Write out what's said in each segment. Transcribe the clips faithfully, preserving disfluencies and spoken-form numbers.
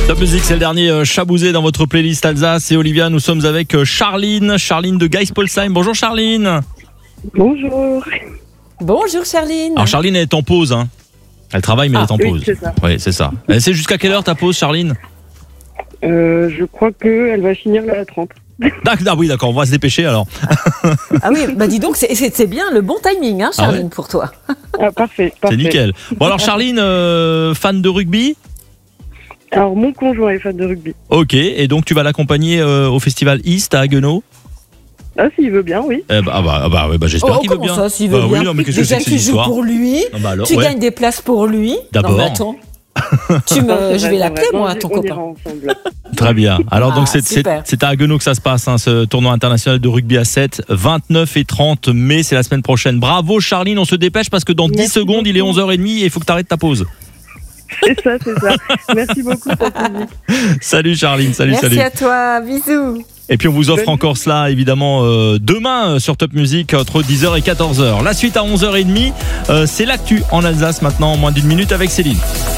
Top Music, c'est le dernier euh, Chabouzé dans votre playlist Alsace. Et Olivia, nous sommes avec euh, Charline, Charline de Geispolsheim. Bonjour Charline. Bonjour. Bonjour Charline. Alors Charline elle est en pause, hein. Elle travaille mais ah, elle est en oui, pause. C'est ça. Oui, c'est ça. Et c'est jusqu'à quelle heure ta pause, Charline? euh, Je crois qu'elle va finir là à trente. Ah oui, d'accord, on va se dépêcher alors. Ah oui, bah dis donc, c'est, c'est, c'est bien le bon timing, hein, Charline, ah ouais pour toi. Ah, parfait, parfait. C'est nickel. Bon alors Charline, euh, fan de rugby? Alors mon conjoint est fan de rugby. Ok, et donc tu vas l'accompagner euh, au festival East à Haguenau? Ah, s'il veut bien, oui. Eh bah, ah bah, ah bah, ouais, bah j'espère oh, qu'il veut bien. Ça, s'il veut bah, bien. Oui, non, mais qu'est-ce Déjà, que c'est tu que joues pour lui, ah bah alors, tu ouais. gagnes des places pour lui. D'abord. Non, mais attends. tu me, non, je vrai, vais l'appeler, vrai. moi, non, ton on copain. ira ensemble. Très bien. Alors, ah, donc, c'est, c'est, c'est à Haguenau que ça se passe, hein, ce tournoi international de rugby à sept, vingt-neuf et trente mai, c'est la semaine prochaine. Bravo, Charline, on se dépêche parce que dans Merci dix secondes, beaucoup. il est onze heures trente et il faut que tu arrêtes ta pause. C'est ça, c'est ça. Merci beaucoup, Top Music. Salut, Charline. Salut, Merci salut. Merci à toi. Bisous. Et puis on vous offre encore cela évidemment euh, demain euh, sur Top Music entre dix heures et quatorze heures. La suite à onze heures trente, euh, c'est l'actu en Alsace maintenant en moins d'une minute avec Céline.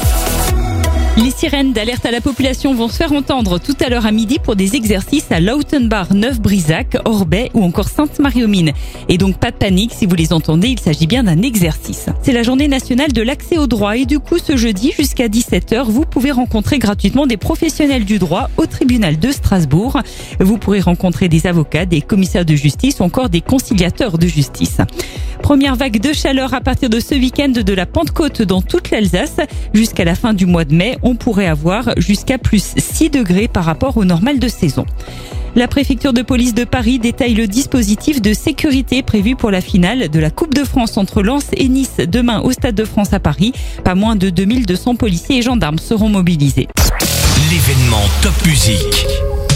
Les sirènes d'alerte à la population vont se faire entendre tout à l'heure à midi pour des exercices à Lautenbach, Neuf-Brisac, Orbey ou encore Sainte-Marie-aux-Mines. Et donc pas de panique, si vous les entendez, il s'agit bien d'un exercice. C'est la journée nationale de l'accès au droit et du coup ce jeudi jusqu'à dix-sept heures, vous pouvez rencontrer gratuitement des professionnels du droit au tribunal de Strasbourg. Vous pourrez rencontrer des avocats, des commissaires de justice ou encore des conciliateurs de justice. Première vague de chaleur à partir de ce week-end de la Pentecôte dans toute l'Alsace. Jusqu'à la fin du mois de mai, on pourrait avoir jusqu'à plus six degrés par rapport au normal de saison. La préfecture de police de Paris détaille le dispositif de sécurité prévu pour la finale de la Coupe de France entre Lens et Nice demain au Stade de France à Paris. Pas moins de deux mille deux cents policiers et gendarmes seront mobilisés. L'événement Top Music.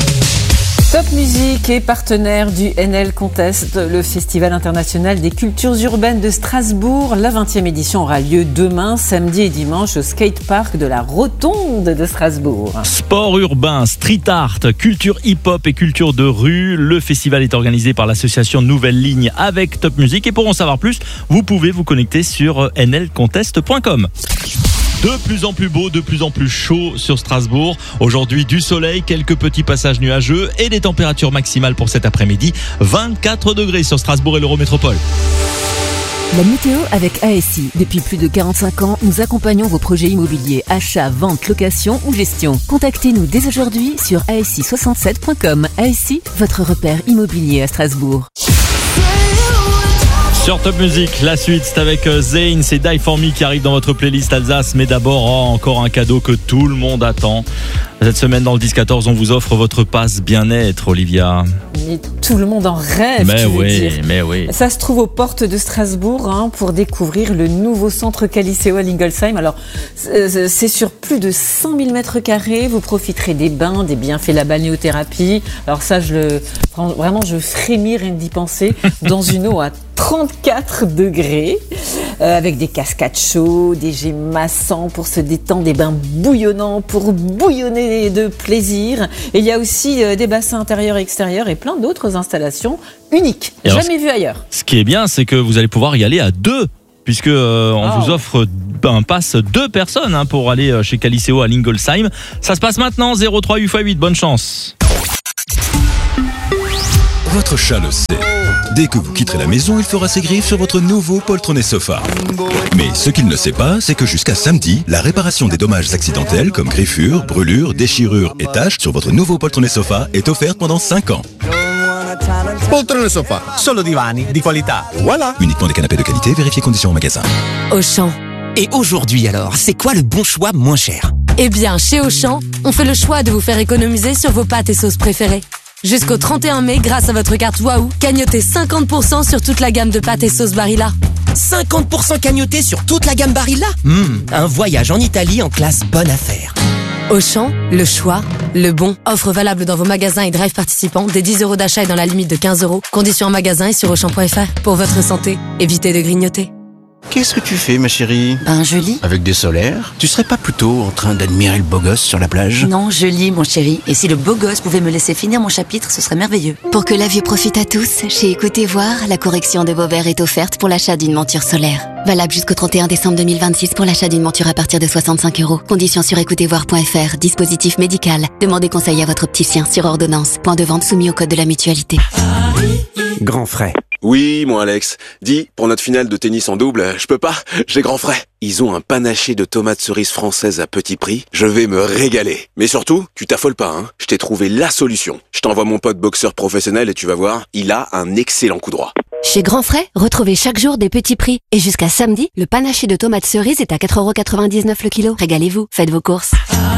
Top Music est partenaire du N L Contest, le Festival international des cultures urbaines de Strasbourg. La vingtième édition aura lieu demain, samedi et dimanche au skatepark de la Rotonde de Strasbourg. Sport urbain, street art, culture hip-hop et culture de rue. Le festival est organisé par l'association Nouvelle Ligne avec Top Music. Et pour en savoir plus, vous pouvez vous connecter sur n l contest point com. De plus en plus beau, de plus en plus chaud sur Strasbourg. Aujourd'hui, du soleil, quelques petits passages nuageux et des températures maximales pour cet après-midi. vingt-quatre degrés sur Strasbourg et l'Eurométropole. La météo avec A S I. Depuis plus de quarante-cinq ans, nous accompagnons vos projets immobiliers, achat, vente, location ou gestion. Contactez-nous dès aujourd'hui sur a s i soixante-sept point com. A S I, votre repère immobilier à Strasbourg. Sur Top Music, la suite, c'est avec Zayn, c'est Die For Me qui arrive dans votre playlist Alsace. Mais d'abord, oh, encore un cadeau que tout le monde attend. Cette semaine, dans le dix quatorze, on vous offre votre passe bien-être, Olivia. Mais tout le monde en rêve, mais tu veux oui, dire. Mais oui, Ça se trouve aux portes de Strasbourg hein, pour découvrir le nouveau centre Caliceo à Lingolsheim. Alors, c'est sur plus de cinq mille mètres carrés. Vous profiterez des bains, des bienfaits de la balnéothérapie. Alors ça, je le, vraiment, je frémis rien que d'y penser. Dans une eau à trente-quatre degrés, euh, avec des cascades chaudes, des jets massants pour se détendre, des bains bouillonnants pour bouillonner de plaisir. Et il y a aussi euh, des bassins intérieurs et extérieurs et plein d'autres installations uniques, et jamais alors, vues ailleurs. Ce qui est bien, c'est que vous allez pouvoir y aller à deux, puisque euh, on oh. vous offre un pass deux personnes hein, pour aller chez Caliceo à Lingolsheim. Ça se passe maintenant, zéro trois huit fois huit, bonne chance. Votre chat le sait. Dès que vous quitterez la maison, il fera ses griffes sur votre nouveau poltronné sofa. Mais ce qu'il ne sait pas, c'est que jusqu'à samedi, la réparation des dommages accidentels comme griffures, brûlures, déchirures et taches sur votre nouveau poltronné sofa est offerte pendant cinq ans. Poltrone sofa, solo divani di qualità. Voilà. Uniquement des canapés de qualité, vérifiez conditions en magasin. Auchan. Et aujourd'hui alors, c'est quoi le bon choix moins cher? Eh bien, chez Auchan, on fait le choix de vous faire économiser sur vos pâtes et sauces préférées. Jusqu'au trente et un mai, grâce à votre carte Waouh, cagnotez cinquante pour cent sur toute la gamme de pâtes et sauces Barilla. cinquante pour cent cagnoté sur toute la gamme Barilla. Mmh, un voyage en Italie en classe bonne affaire. Auchan, le choix, le bon. Offre valable dans vos magasins et drive participants dès dix euros d'achat et dans la limite de quinze euros. Conditions en magasin et sur auchan point f r. Pour votre santé, évitez de grignoter. Qu'est-ce que tu fais, ma chérie? Ben, je lis. Avec des solaires? Tu serais pas plutôt en train d'admirer le beau gosse sur la plage? Non, je lis, mon chéri. Et si le beau gosse pouvait me laisser finir mon chapitre, ce serait merveilleux. Pour que la vue profite à tous, chez Écoutez Voir, la correction de vos verres est offerte pour l'achat d'une monture solaire. Valable jusqu'au trente et un décembre deux mille vingt-six pour l'achat d'une monture à partir de soixante-cinq euros. Conditions sur écoutez voir point f r. Dispositif médical. Demandez conseil à votre opticien sur ordonnance. Point de vente soumis au code de la mutualité. Grand frais. Oui, mon Alex. Dis, pour notre finale de tennis en double, je peux pas, j'ai grand frais. Ils ont un panaché de tomates cerises françaises à petit prix. Je vais me régaler. Mais surtout, tu t'affoles pas, hein. Je t'ai trouvé la solution. Je t'envoie mon pote boxeur professionnel et tu vas voir, il a un excellent coup droit. Chez Grand Frais, retrouvez chaque jour des petits prix. Et jusqu'à samedi, le panaché de tomates cerises est à quatre euros quatre-vingt-dix-neuf le kilo. Régalez-vous, faites vos courses.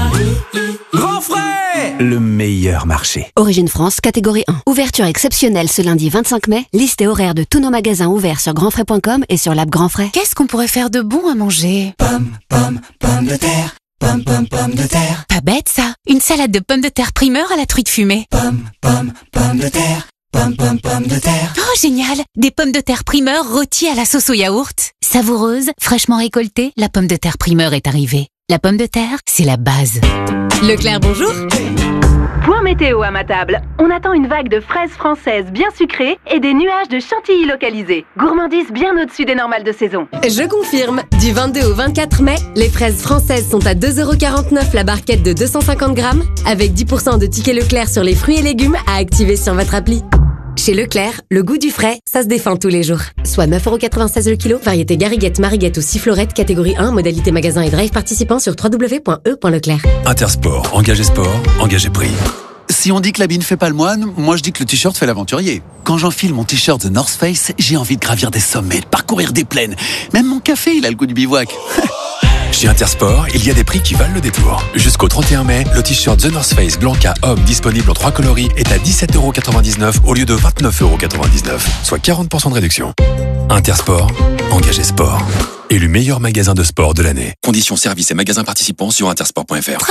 Grand frais! Le meilleur marché. Origine France, catégorie un. Ouverture exceptionnelle ce lundi vingt-cinq mai. Liste et horaire de tous nos magasins ouverts sur grand frais point com et sur l'app Grand Frais. Qu'est-ce qu'on pourrait faire de bon à manger? Pomme, pomme, pomme de terre. Pomme, pomme, pomme de terre. Pas bête ça. Une salade de pommes de terre primeur à la truite fumée. Pomme, pomme, pomme de terre. Pomme, pomme, pomme de terre. Oh, génial! Des pommes de terre primeur rôties à la sauce au yaourt. Savoureuse, fraîchement récoltée, la pomme de terre primeur est arrivée. La pomme de terre, c'est la base. Leclerc, bonjour. Point météo à ma table. On attend une vague de fraises françaises bien sucrées et des nuages de chantilly localisés. Gourmandise bien au-dessus des normales de saison. Je confirme. Du vingt-deux au vingt-quatre mai, les fraises françaises sont à deux euros quarante-neuf la barquette de deux cent cinquante grammes, avec dix pour cent de tickets Leclerc sur les fruits et légumes à activer sur votre appli. Chez Leclerc, le goût du frais, ça se défend tous les jours. Soit neuf euros quatre-vingt-seize le kilo, variété gariguette, mariguette ou sifflorette, catégorie un, modalité magasin et drive participant sur w w w point e point leclerc. Intersport, engagé sport, engagé prix. Si on dit que l'habit ne fait pas le moine, moi je dis que le t-shirt fait l'aventurier. Quand j'enfile mon t-shirt The North Face, j'ai envie de gravir des sommets, de parcourir des plaines. Même mon café, il a le goût du bivouac. Chez Intersport, il y a des prix qui valent le détour. Jusqu'au trente et un mai, le t-shirt The North Face Blanca Homme disponible en trois coloris est à dix-sept euros quatre-vingt-dix-neuf au lieu de vingt-neuf euros quatre-vingt-dix-neuf, soit quarante pour cent de réduction. Intersport, engagé sport. Élu meilleur magasin de sport de l'année. Conditions services et magasins participants sur intersport point f r.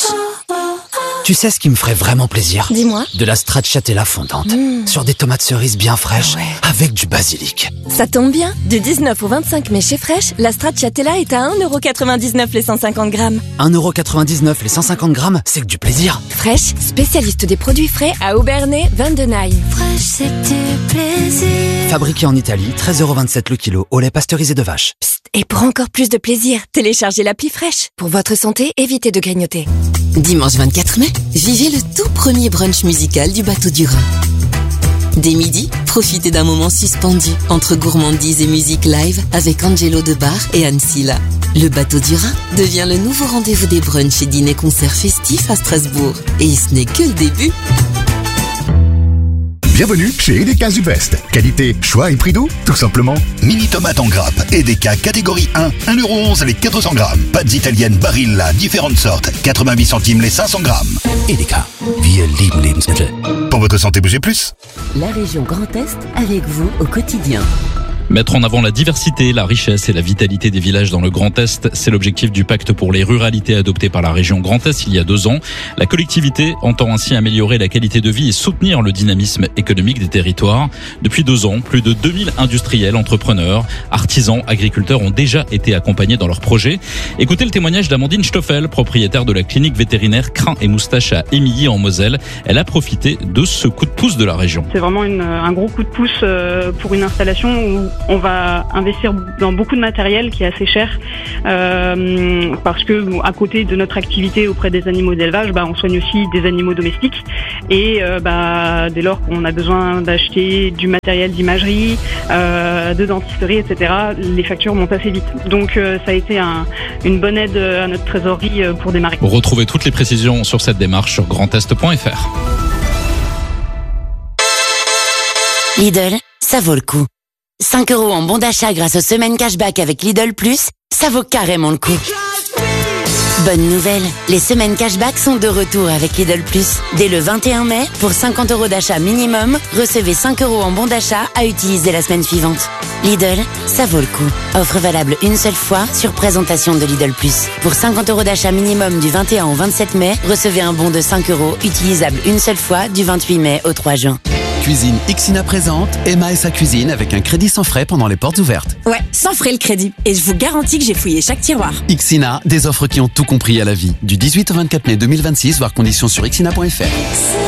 Tu sais ce qui me ferait vraiment plaisir? Dis-moi. De la stracciatella fondante. Mmh. Sur des tomates cerises bien fraîches, ah ouais. Avec du basilic. Ça tombe bien. Du dix-neuf au vingt-cinq mai chez Fresh, la stracciatella est à un euro quatre-vingt-dix-neuf les cent cinquante grammes. un euro quatre-vingt-dix-neuf les cent cinquante grammes, c'est que du plaisir. Fresh, spécialiste des produits frais à Aubernay, Vendenheim. Fresh, c'est du plaisir. Fabriqué en Italie, treize euros vingt-sept le kilo, au lait pasteurisé de vache. Psst, et pour encore plus de plaisir, téléchargez l'appli Fresh. Pour votre santé, évitez de grignoter. Dimanche vingt-quatre mai, vivez le tout premier brunch musical du Bateau du Rhin. Dès midi, profitez d'un moment suspendu entre gourmandise et musique live avec Angelo Debar et Anne Silla. Le Bateau du Rhin devient le nouveau rendez-vous des brunchs et dîners-concerts festifs à Strasbourg. Et ce n'est que le début. Bienvenue chez Edeka Sud-Ouest. Qualité, choix et prix doux, tout simplement. Mini tomates en grappe, Edeka catégorie un, un euro onze les quatre cents grammes. Pâtes italiennes Barilla, différentes sortes, quatre-vingt-huit centimes les cinq cents grammes. Edeka, wir lieben Lebensmittel. Pour votre santé, bougez plus. La région Grand Est avec vous au quotidien. Mettre en avant la diversité, la richesse et la vitalité des villages dans le Grand Est, c'est l'objectif du pacte pour les ruralités adopté par la région Grand Est il y a deux ans. La collectivité entend ainsi améliorer la qualité de vie et soutenir le dynamisme économique des territoires. Depuis deux ans, plus de deux mille industriels, entrepreneurs, artisans, agriculteurs ont déjà été accompagnés dans leurs projets. Écoutez le témoignage d'Amandine Stoffel, propriétaire de la clinique vétérinaire Crin et Moustache à Émilly en Moselle. Elle a profité de ce coup de pouce de la région. C'est vraiment une, un gros coup de pouce pour une installation où on va investir dans beaucoup de matériel qui est assez cher euh, parce que bon, à côté de notre activité auprès des animaux d'élevage, bah, on soigne aussi des animaux domestiques et euh, bah, dès lors qu'on a besoin d'acheter du matériel d'imagerie, euh, de dentisterie, et cetera, les factures montent assez vite. Donc euh, ça a été un, une bonne aide à notre trésorerie pour démarrer. Retrouvez toutes les précisions sur cette démarche sur grand est point f r. Lidl, ça vaut le coup. cinq euros en bon d'achat grâce aux semaines cashback avec Lidl Plus, ça vaut carrément le coup. Bonne nouvelle, les semaines cashback sont de retour avec Lidl Plus. Dès le vingt et un mai, pour cinquante euros d'achat minimum, recevez cinq euros en bon d'achat à utiliser la semaine suivante. Lidl, ça vaut le coup. Offre valable une seule fois sur présentation de Lidl Plus. Pour cinquante euros d'achat minimum du vingt et un au vingt-sept mai, recevez un bon de cinq euros utilisable une seule fois du vingt-huit mai au trois juin. Cuisine Ixina présente Emma et sa cuisine avec un crédit sans frais pendant les portes ouvertes. Ouais, sans frais le crédit. Et je vous garantis que j'ai fouillé chaque tiroir. Ixina, des offres qui ont tout compris à la vie. Du dix-huit au vingt-quatre mai deux mille vingt-six, voire conditions sur ixina point f r.